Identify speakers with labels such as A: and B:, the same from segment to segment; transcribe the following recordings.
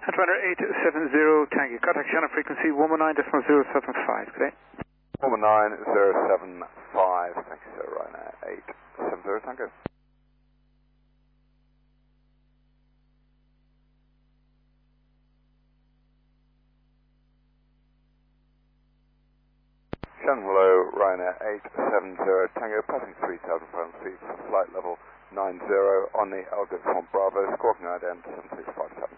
A: Runner 870 Tango, contact channel frequency 119.075, good day.
B: 119.075, thank you sir, Ryanair 870 Tango. Shannon Willow, Ryanair 870 Tango, passing 3,500 feet, flight level 90 on the Algorithm Font Bravo, squawking ident 7657.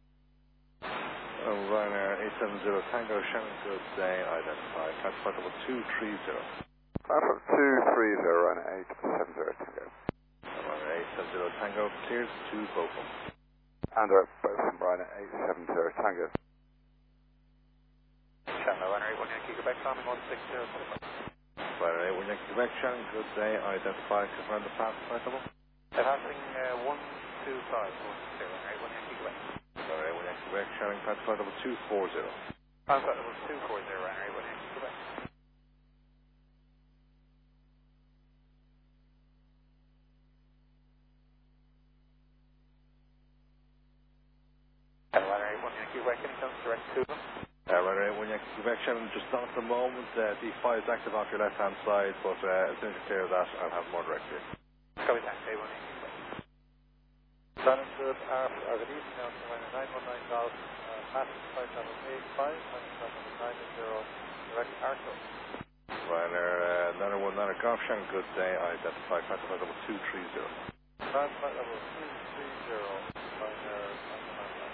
C: Ryanair 870 Tango, Shannon, good day, identified, flight level 230.
B: Alpha 230, Ryanair 870 Tango.
C: Ryanair 870 Tango, cleared to Bochum.
B: And both from Ryanair 870 Tango.
D: Shannon, Ryanair 8 Yankee Quebec, landing 160.
C: Ryanair 8 Yankee Quebec, Shannon, good day, identified, confirm the pass, flight level.
D: Passing 125, Ryanair 8 Yankee Quebec.
C: Ryanair 8 Yankee Quebec, Shannon, flight level 240.
D: Flight level 240, Ryanair 8 Yankee Quebec. Ryanair 8 Yankee Quebec, any comes direct to them?
C: Ryanair 8 Yankee Quebec, Shannon, just not at the moment, D5 is active off your left hand side, but as soon as you clear that, I'll have more direct here.
D: Copy that, A1 Yankee Quebec. Shannon, good evening, now to Ryanair 919 Golf, passing flight level 85, flight level 90, direct Arco.
C: Ryanair 919 Golf, Shannon, good day, identified, flight level 230.
D: Flight level 230.